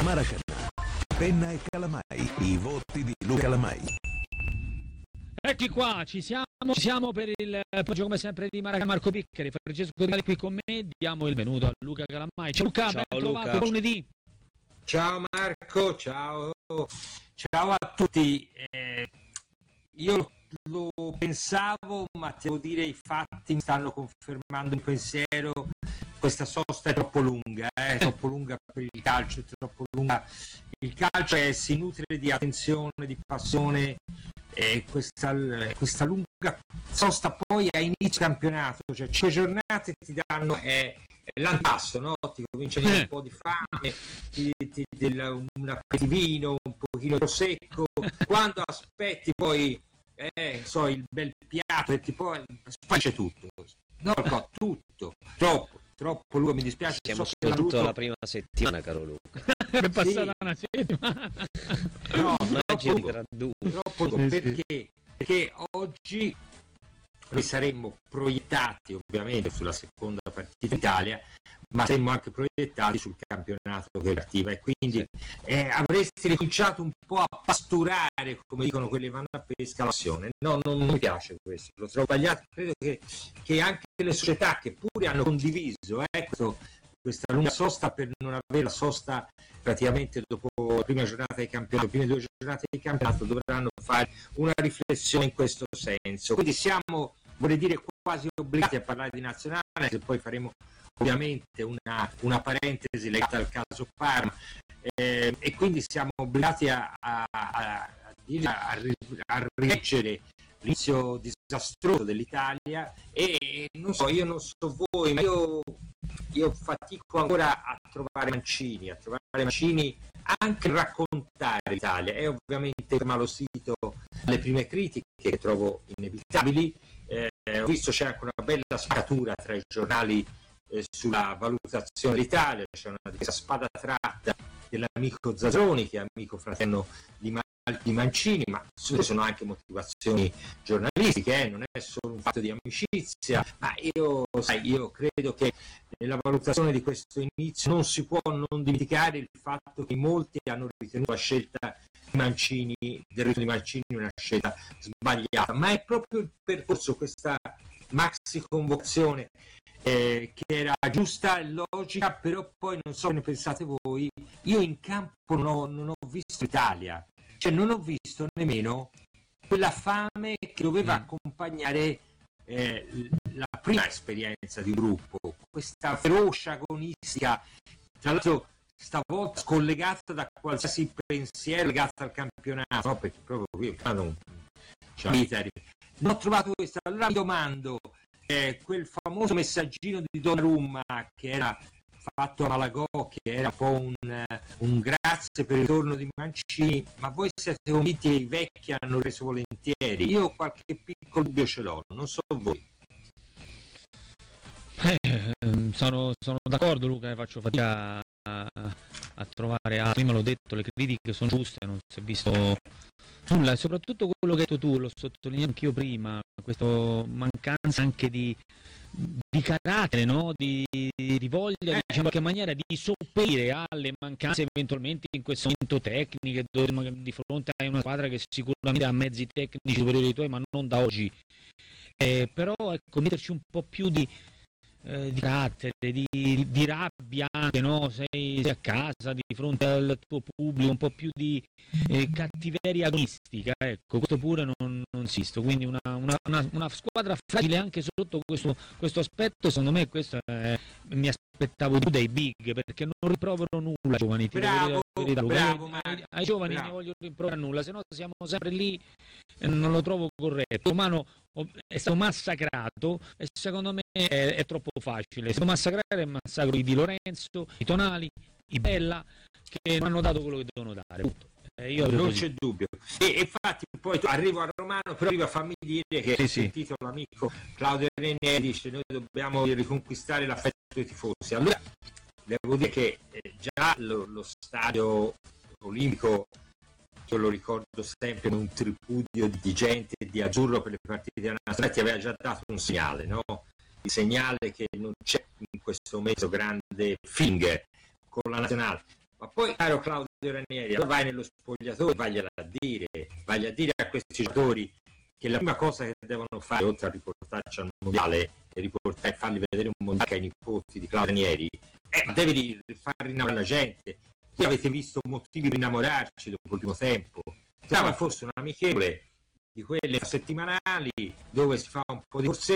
Maracanã. Penna e Calamai, i voti di Luca Calamai. Ecco qua, ci siamo per il poggio come sempre di Maracanã. Marco Piccari, Francesco Di Mali qui con me, diamo il benvenuto a Luca Calamai. Ciao Luca, ben trovato lunedì. Ciao Marco, ciao a tutti. Io lo pensavo, ma devo dire i fatti mi stanno confermando il pensiero. Questa sosta è troppo lunga per il calcio, è troppo lunga. Il calcio si nutre di attenzione, di passione, e questa lunga sosta poi a inizio campionato, cioè 5 giornate ti danno l'antasto, no? Ti comincia a venire un po' di fame, un appettivino, un pochino di prosecco, quando aspetti poi il bel piatto e poi c'è tutto, no, tutto, troppo lungo, mi dispiace. Siamo soprattutto la prima settimana, caro Luca. È passata una settimana. No, troppo lungo, perché oggi noi saremmo proiettati ovviamente sulla seconda partita d'Italia, ma saremmo anche proiettati sul campionato che partiva, e quindi avresti ricominciato un po' a pasturare, come dicono quelli che vanno a pesca, la passione. No, non mi piace questo, lo trovo sbagliato. Credo che anche le società che pure hanno condiviso questa lunga sosta, per non avere la sosta praticamente dopo la prima giornata di campionato, le prime 2 giornate di campionato, dovranno fare una riflessione in questo senso. Quindi siamo, vorrei dire, quasi obbligati a parlare di nazionale, se poi faremo ovviamente una parentesi legata al caso Parma, e quindi siamo obbligati a rileggere l'inizio disastroso dell'Italia, e non so voi, ma io fatico ancora a trovare mancini, anche a raccontare l'Italia, e ovviamente malosito alle prime critiche che trovo inevitabili. Ho visto c'è anche una bella scatura tra i giornali sulla valutazione dell'Italia, c'è una spada tratta dell'amico Zazzoni, che è amico fratello di Mancini, ma sono anche motivazioni giornalistiche, non è solo un fatto di amicizia. Ma io credo che nella valutazione di questo inizio non si può non dimenticare il fatto che molti hanno ritenuto la scelta di Mancini, del ritiro di Mancini, una scelta sbagliata, ma è proprio il percorso, questa maxi convocazione che era giusta e logica, però poi non so che ne pensate voi, io in campo non ho visto l'Italia, cioè non ho visto nemmeno quella fame che doveva accompagnare la prima esperienza di un gruppo, questa ferocia agonistica, tra l'altro stavolta scollegata da qualsiasi pensiero legato al campionato, no? Perché proprio qui non ho trovato questa. Allora mi domando, quel famoso messaggino di Donnarumma che era fatto a Malagò, che era un po' un grazie per il ritorno di Mancini, ma voi siete convinti che i vecchi hanno reso volentieri? Io qualche piccolo dubbio ce l'ho, non so voi. Sono d'accordo, Luca, faccio fatica a trovare, prima l'ho detto, le critiche sono giuste, non si è visto nulla, e soprattutto quello che hai detto tu, l'ho sottolineato anch'io prima, questa mancanza anche di carattere, no? di voglia, diciamo, in qualche maniera di sopperire alle mancanze eventualmente in questo momento tecniche, dove di fronte a una squadra che sicuramente ha mezzi tecnici superiori ai tuoi, ma non da oggi, però ecco, metterci un po' più di carattere, di rabbia anche, no? Sei a casa di fronte al tuo pubblico, un po' più di cattiveria agonistica, ecco, questo pure non esiste, quindi una squadra fragile anche sotto questo aspetto. Secondo me questo mi aspettavo più dai big, perché non rimproverano nulla ai giovani, ai giovani ne voglio rimproverare nulla, se no siamo sempre lì e non lo trovo corretto. Romano è stato massacrato e secondo me è troppo facile. È stato massacrare il massacro di Di Lorenzo, i Tonali, i Bella, che non hanno dato quello che devono dare. Non c'è dubbio. E infatti poi arrivo a Romano, però arriva a fammi dire che ho sentito l'amico Claudio Renieri dice noi dobbiamo riconquistare l'affetto dei tifosi. Allora devo dire che già lo stadio olimpico, io lo ricordo sempre, un tripudio di gente di azzurro per le partite nazionali, ti aveva già dato un segnale, no? Il segnale che non c'è in questo momento grande finger con la nazionale. Ma poi, caro Claudio Ranieri, allora vai nello spogliatoio, vai a dire a questi giocatori che la prima cosa che devono fare, oltre a riportarci al mondiale e farli vedere un mondiale ai nipoti di Claudio Ranieri, devi far innamorare la gente. Qui avete visto motivi per innamorarci dopo il primo tempo. Sembrava fosse un amichevole di quelle settimanali dove si fa un po' di corse